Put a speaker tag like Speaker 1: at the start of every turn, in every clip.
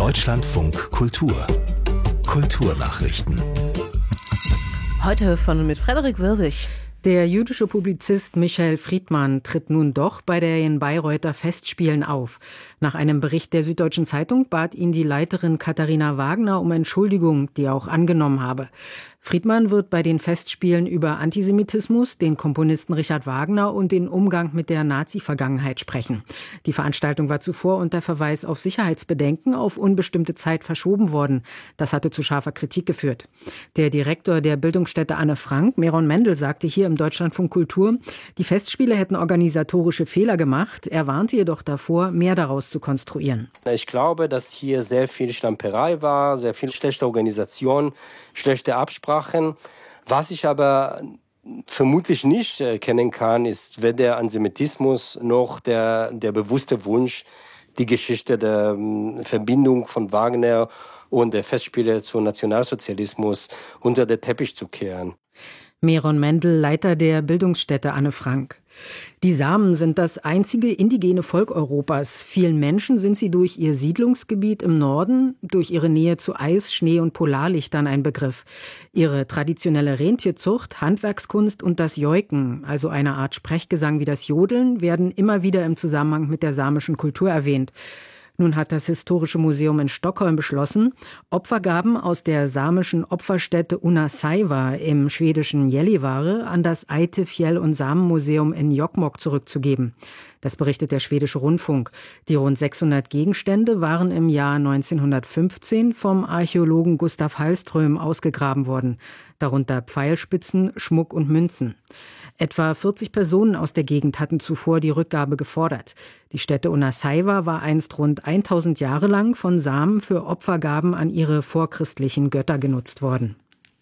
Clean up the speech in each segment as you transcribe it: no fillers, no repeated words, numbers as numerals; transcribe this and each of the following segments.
Speaker 1: Deutschlandfunk Kultur. Kulturnachrichten.
Speaker 2: Heute von und mit Frederik Wirwig.
Speaker 3: Der jüdische Publizist Michael Friedman tritt nun doch bei den Bayreuther Festspielen auf. Nach einem Bericht der Süddeutschen Zeitung bat ihn die Leiterin Katharina Wagner um Entschuldigung, die er auch angenommen habe. Friedman wird bei den Festspielen über Antisemitismus, den Komponisten Richard Wagner und den Umgang mit der Nazi-Vergangenheit sprechen. Die Veranstaltung war zuvor unter Verweis auf Sicherheitsbedenken auf unbestimmte Zeit verschoben worden. Das hatte zu scharfer Kritik geführt. Der Direktor der Bildungsstätte Anne Frank, Meron Mendel, sagte hier im Deutschlandfunk Kultur, die Festspiele hätten organisatorische Fehler gemacht. Er warnte jedoch davor, mehr daraus zu konstruieren.
Speaker 4: Ich glaube, dass hier sehr viel Schlamperei war, sehr viel schlechte Organisation, schlechte Absprachen. Was ich aber vermutlich nicht erkennen kann, ist weder Antisemitismus noch der bewusste Wunsch, die Geschichte der Verbindung von Wagner und der Festspiele zum Nationalsozialismus unter den Teppich zu kehren.
Speaker 3: Meron Mendel, Leiter der Bildungsstätte Anne Frank. Die Samen sind das einzige indigene Volk Europas. Vielen Menschen sind sie durch ihr Siedlungsgebiet im Norden, durch ihre Nähe zu Eis, Schnee und Polarlichtern ein Begriff. Ihre traditionelle Rentierzucht, Handwerkskunst und das Joiken, also eine Art Sprechgesang wie das Jodeln, werden immer wieder im Zusammenhang mit der samischen Kultur erwähnt. Nun hat das Historische Museum in Stockholm beschlossen, Opfergaben aus der samischen Opferstätte Unnasaiva im schwedischen Gällivare an das Aite Fjäll- und Samenmuseum in Jokkmokk zurückzugeben. Das berichtet der schwedische Rundfunk. Die rund 600 Gegenstände waren im Jahr 1915 vom Archäologen Gustav Hallström ausgegraben worden, darunter Pfeilspitzen, Schmuck und Münzen. Etwa 40 Personen aus der Gegend hatten zuvor die Rückgabe gefordert. Die Stätte Unnasaiva war einst rund 1000 Jahre lang von Samen für Opfergaben an ihre vorchristlichen Götter genutzt worden.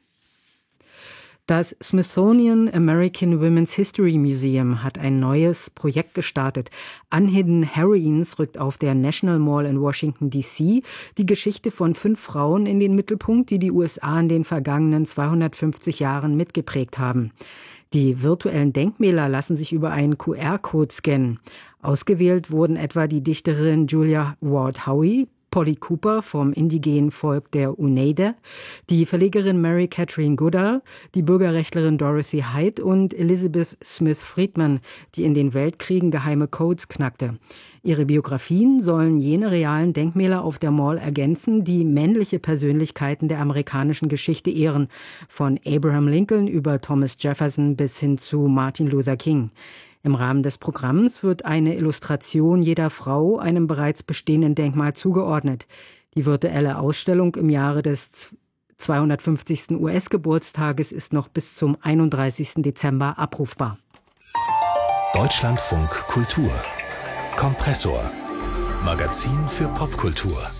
Speaker 3: Das Smithsonian American Women's History Museum hat ein neues Projekt gestartet. Unhidden Heroines rückt auf der National Mall in Washington, D.C. die Geschichte von 5 Frauen in den Mittelpunkt, die die USA in den vergangenen 250 Jahren mitgeprägt haben. Die virtuellen Denkmäler lassen sich über einen QR-Code scannen. Ausgewählt wurden etwa die Dichterin Julia Ward Howe, Polly Cooper vom indigenen Volk der Oneida, die Verlegerin Mary Catherine Goodall, die Bürgerrechtlerin Dorothy Height und Elizabeth Smith Friedman, die in den Weltkriegen geheime Codes knackte. Ihre Biografien sollen jene realen Denkmäler auf der Mall ergänzen, die männliche Persönlichkeiten der amerikanischen Geschichte ehren, von Abraham Lincoln über Thomas Jefferson bis hin zu Martin Luther King. Im Rahmen des Programms wird eine Illustration jeder Frau einem bereits bestehenden Denkmal zugeordnet. Die virtuelle Ausstellung im Jahre des 250. US-Geburtstages ist noch bis zum 31. Dezember abrufbar.
Speaker 1: Deutschlandfunk Kultur. Kompressor. Magazin für Popkultur.